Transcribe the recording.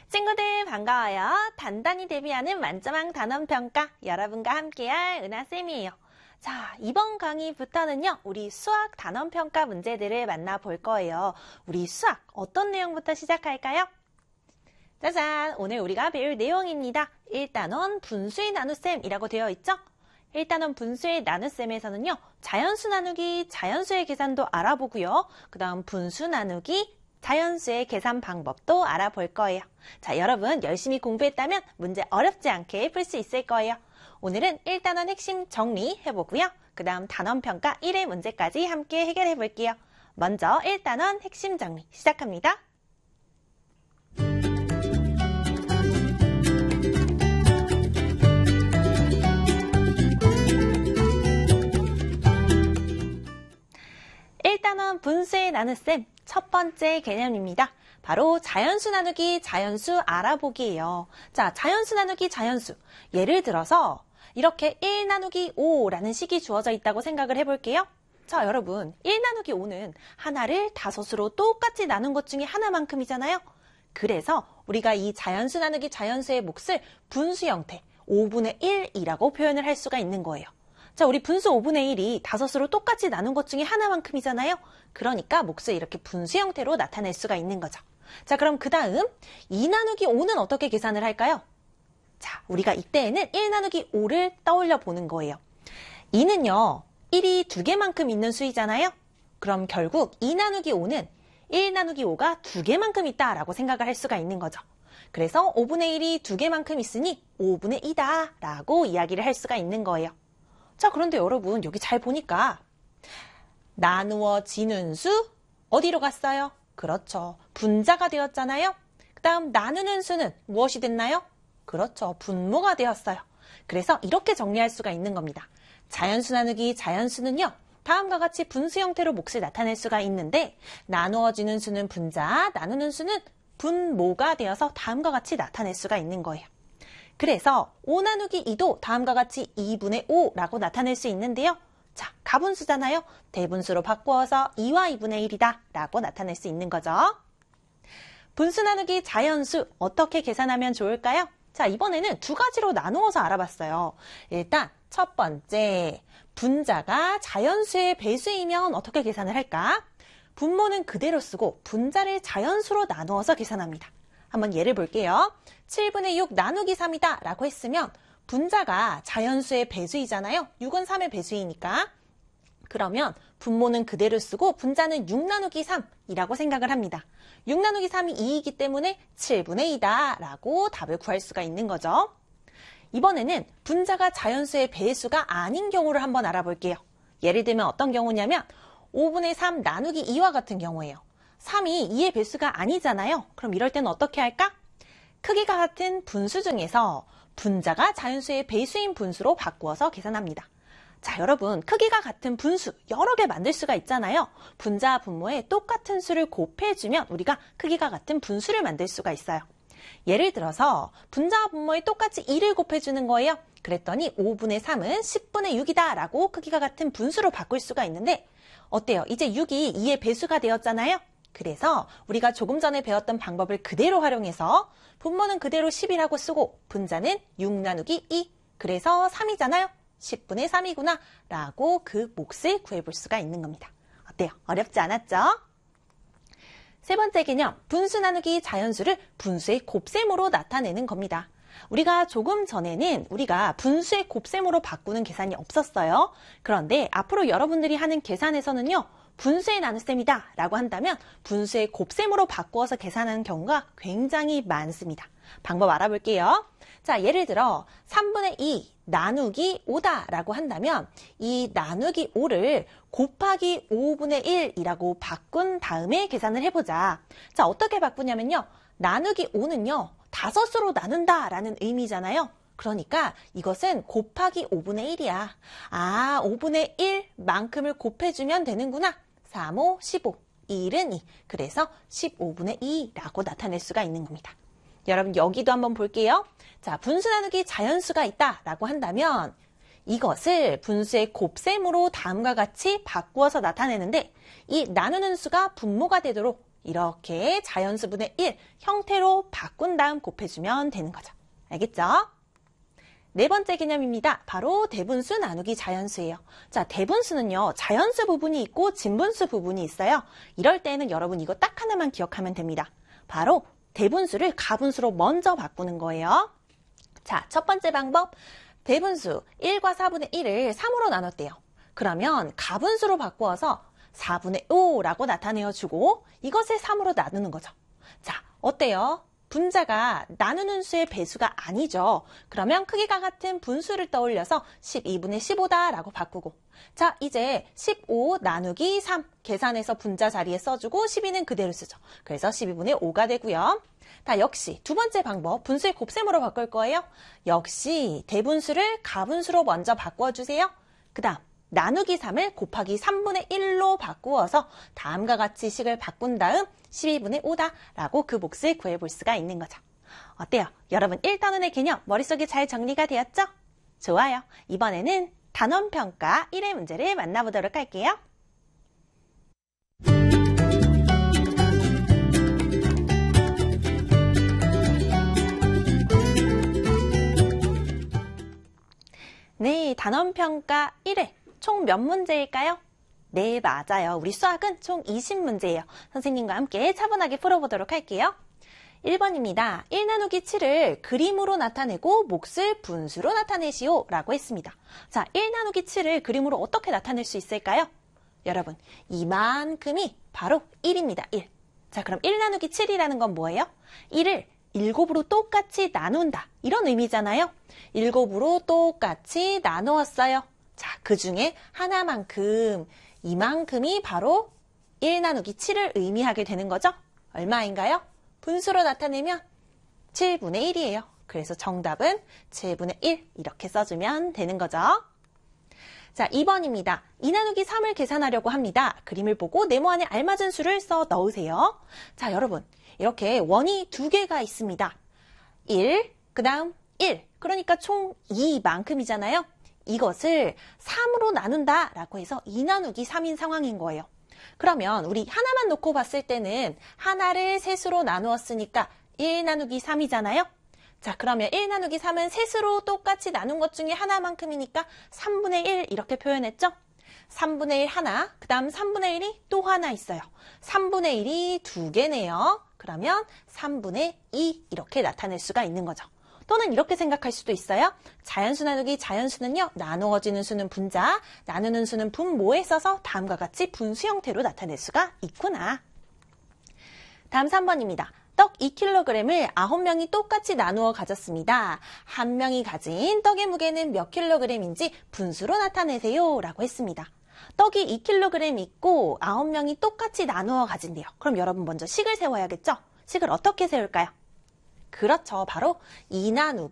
친구들 반가워요. 단단히 대비하는 만점왕 단원평가 여러분과 함께할 은하쌤이에요. 자, 이번 강의부터는요. 우리 수학 단원평가 문제들을 만나볼 거예요. 우리 수학 어떤 내용부터 시작할까요? 짜잔! 오늘 우리가 배울 내용입니다. 1단원 분수의 나눗셈이라고 되어 있죠? 1단원 분수의 나눗셈에서는요. 자연수 나누기, 자연수의 계산도 알아보고요. 그 다음 분수 나누기, 자연수의 계산 방법도 알아볼 거예요. 자, 여러분 열심히 공부했다면 문제 어렵지 않게 풀 수 있을 거예요. 오늘은 1단원 핵심 정리해보고요. 그 다음 단원평가 1회 문제까지 함께 해결해 볼게요. 먼저 1단원 핵심 정리 시작합니다. 일단은 분수의 나눗셈 첫 번째 개념입니다. 바로 자연수 나누기, 자연수 알아보기예요. 자, 자연수 나누기, 자연수. 예를 들어서 이렇게 1 나누기 5라는 식이 주어져 있다고 생각을 해볼게요. 자, 여러분 1 나누기 5는 하나를 다섯으로 똑같이 나눈 것 중에 하나만큼이잖아요. 그래서 우리가 이 자연수 나누기, 자연수의 몫을 분수 형태 5분의 1이라고 표현을 할 수가 있는 거예요. 자, 우리 분수 5분의 1이 다섯으로 똑같이 나눈 것 중에 하나만큼이잖아요. 그러니까 몫을 이렇게 분수 형태로 나타낼 수가 있는 거죠. 자, 그럼 그 다음 2 나누기 5는 어떻게 계산을 할까요? 자, 우리가 이때에는 1 나누기 5를 떠올려 보는 거예요. 2는요, 1이 2개만큼 있는 수이잖아요. 그럼 결국 2 나누기 5는 1 나누기 5가 2개만큼 있다라고 생각을 할 수가 있는 거죠. 그래서 5분의 1이 2개만큼 있으니 5분의 2다 라고 이야기를 할 수가 있는 거예요. 자, 그런데 여러분 여기 잘 보니까 나누어지는 수 어디로 갔어요? 그렇죠. 분자가 되었잖아요. 그 다음 나누는 수는 무엇이 됐나요? 그렇죠. 분모가 되었어요. 그래서 이렇게 정리할 수가 있는 겁니다. 자연수 나누기 자연수는요. 다음과 같이 분수 형태로 몫을 나타낼 수가 있는데 나누어지는 수는 분자, 나누는 수는 분모가 되어서 다음과 같이 나타낼 수가 있는 거예요. 그래서 5 나누기 2도 다음과 같이 2분의 5라고 나타낼 수 있는데요. 자, 가분수잖아요. 대분수로 바꾸어서 2와 2분의 1이다 라고 나타낼 수 있는 거죠. 분수 나누기 자연수 어떻게 계산하면 좋을까요? 자, 이번에는 두 가지로 나누어서 알아봤어요. 일단 첫 번째, 분자가 자연수의 배수이면 어떻게 계산을 할까? 분모는 그대로 쓰고 분자를 자연수로 나누어서 계산합니다. 한번 예를 볼게요. 7분의 6 나누기 3이다 라고 했으면 분자가 자연수의 배수이잖아요. 6은 3의 배수이니까. 그러면 분모는 그대로 쓰고 분자는 6 나누기 3이라고 생각을 합니다. 6 나누기 3이 2이기 때문에 7분의 2다 라고 답을 구할 수가 있는 거죠. 이번에는 분자가 자연수의 배수가 아닌 경우를 한번 알아볼게요. 예를 들면 어떤 경우냐면 5분의 3 나누기 2와 같은 경우예요. 3이 2의 배수가 아니잖아요. 그럼 이럴 때는 어떻게 할까? 크기가 같은 분수 중에서 분자가 자연수의 배수인 분수로 바꾸어서 계산합니다. 자, 여러분 크기가 같은 분수 여러 개 만들 수가 있잖아요. 분자와 분모에 똑같은 수를 곱해주면 우리가 크기가 같은 분수를 만들 수가 있어요. 예를 들어서 분자와 분모에 똑같이 2를 곱해주는 거예요. 그랬더니 5분의 3은 10분의 6이다 라고 크기가 같은 분수로 바꿀 수가 있는데 어때요? 이제 6이 2의 배수가 되었잖아요. 그래서 우리가 조금 전에 배웠던 방법을 그대로 활용해서 분모는 그대로 10이라고 쓰고 분자는 6 나누기 2 그래서 3이잖아요. 10분의 3이구나 라고 그 몫을 구해볼 수가 있는 겁니다. 어때요? 어렵지 않았죠? 세 번째 개념, 분수 나누기 자연수를 분수의 곱셈으로 나타내는 겁니다. 우리가 조금 전에는 우리가 분수의 곱셈으로 바꾸는 계산이 없었어요. 그런데 앞으로 여러분들이 하는 계산에서는요. 분수의 나눗셈이다 라고 한다면 분수의 곱셈으로 바꾸어서 계산하는 경우가 굉장히 많습니다. 방법 알아볼게요. 자, 예를 들어 3분의 2 나누기 5다 라고 한다면 이 나누기 5를 곱하기 5분의 1이라고 바꾼 다음에 계산을 해보자. 자, 어떻게 바꾸냐면요. 나누기 5는요. 다섯으로 나눈다 라는 의미잖아요. 그러니까 이것은 곱하기 5분의 1이야. 아, 5분의 1만큼을 곱해주면 되는구나. 3, 5, 15, 1은 2. 그래서 15분의 2라고 나타낼 수가 있는 겁니다. 여러분 여기도 한번 볼게요. 자, 분수 나누기 자연수가 있다라고 한다면 이것을 분수의 곱셈으로 다음과 같이 바꾸어서 나타내는데 이 나누는 수가 분모가 되도록 이렇게 자연수분의 1 형태로 바꾼 다음 곱해주면 되는 거죠. 알겠죠? 네 번째 개념입니다. 바로 대분수 나누기 자연수예요. 자, 대분수는요, 자연수 부분이 있고 진분수 부분이 있어요. 이럴 때는 여러분 이거 딱 하나만 기억하면 됩니다. 바로 대분수를 가분수로 먼저 바꾸는 거예요. 자, 첫 번째 방법. 대분수 1과 4분의 1을 3으로 나눴대요. 그러면 가분수로 바꾸어서 4분의 5라고 나타내어주고 이것을 3으로 나누는 거죠. 자, 어때요? 분자가 나누는 수의 배수가 아니죠. 그러면 크기가 같은 분수를 떠올려서 12분의 15다라고 바꾸고 자, 이제 15 나누기 3 계산해서 분자 자리에 써주고 12는 그대로 쓰죠. 그래서 12분의 5가 되고요. 다 역시 두 번째 방법, 분수의 곱셈으로 바꿀 거예요. 역시 대분수를 가분수로 먼저 바꿔주세요. 그 다음 나누기 3을 곱하기 3분의 1로 바꾸어서 다음과 같이 식을 바꾼 다음 12분의 5다 라고 그 몫을 구해볼 수가 있는 거죠. 어때요? 여러분 1단원의 개념 머릿속에 잘 정리가 되었죠? 좋아요. 이번에는 단원평가 1의 문제를 만나보도록 할게요. 네, 단원평가 1회 총 몇 문제일까요? 네, 맞아요. 우리 수학은 총 20문제예요. 선생님과 함께 차분하게 풀어보도록 할게요. 1번입니다. 1 나누기 7을 그림으로 나타내고 몫을 분수로 나타내시오 라고 했습니다. 자, 1 나누기 7을 그림으로 어떻게 나타낼 수 있을까요? 여러분, 이만큼이 바로 1입니다. 1. 자, 그럼 1 나누기 7이라는 건 뭐예요? 1을 7으로 똑같이 나눈다. 이런 의미잖아요. 7으로 똑같이 나누었어요. 자, 그 중에 하나만큼, 이만큼이 바로 1 나누기 7을 의미하게 되는 거죠. 얼마인가요? 분수로 나타내면 7분의 1이에요. 그래서 정답은 7분의 1 이렇게 써주면 되는 거죠. 자, 2번입니다. 2 나누기 3을 계산하려고 합니다. 그림을 보고 네모 안에 알맞은 수를 써 넣으세요. 자, 여러분 이렇게 원이 두 개가 있습니다. 1, 그 다음 1. 그러니까 총 2만큼이잖아요. 이것을 3으로 나눈다 라고 해서 2 나누기 3인 상황인 거예요. 그러면 우리 하나만 놓고 봤을 때는 하나를 셋으로 나누었으니까 1 나누기 3이잖아요. 자, 그러면 1 나누기 3은 셋으로 똑같이 나눈 것 중에 하나만큼이니까 3분의 1 이렇게 표현했죠. 3분의 1 하나, 그 다음 3분의 1이 또 하나 있어요. 3분의 1이 두 개네요. 그러면 3분의 2 이렇게 나타낼 수가 있는 거죠. 또는 이렇게 생각할 수도 있어요. 자연수 나누기 자연수는요. 나누어지는 수는 분자, 나누는 수는 분모에 써서 다음과 같이 분수 형태로 나타낼 수가 있구나. 다음 3번입니다. 떡 2kg을 9명이 똑같이 나누어 가졌습니다. 한 명이 가진 떡의 무게는 몇 kg인지 분수로 나타내세요 라고 했습니다. 떡이 2kg 있고 9명이 똑같이 나누어 가진대요. 그럼 여러분 먼저 식을 세워야겠죠? 식을 어떻게 세울까요? 그렇죠. 바로 2 나누기